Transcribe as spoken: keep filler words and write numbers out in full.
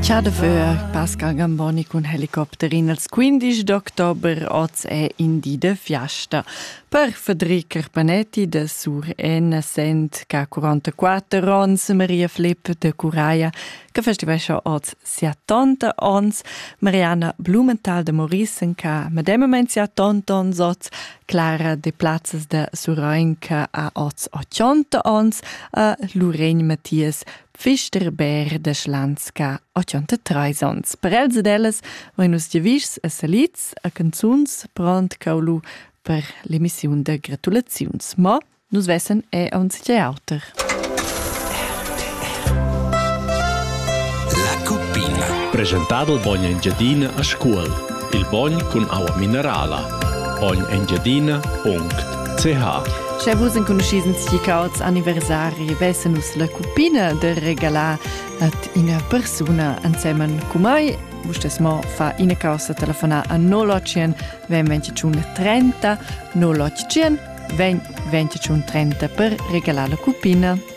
Ciao dafür, Pascal Gamboni con helicopterin als quindici d'october oz è in di de fiasta. Per Federica Carpanetti de Sur N Sent ca quarantaquattro ons, Maria Flipp de Curaia che festivescha oz settanta ons, Mariana Blumenthal de Morissen ca medemament settanta ons oz, Clara de Platzes de Surain ca a oz ottanta ons, a Lorraine Mattias Pfisterber de Schlanzka ottantatré ons. Per els ed elles voi nus giavischs a salits a canzuns pront caulu per l'emissiun de gratulaziuns. Ma nus vessen è a un sitje auter. La Cuppina. Presentato il Bogna Engiadina a scuol. Il Bogn con aua minerala. bogn engiadina punct c h. Se vus en conoscisens ci cauts anniversari vessen us la Cuppina de regalar at ina persona ensemen cumai. Vustes mo fa ina causa telefonar a nol ottocien ven ventitun trenta nol ottocien ven ventitun trenta per regalar la Cuppina.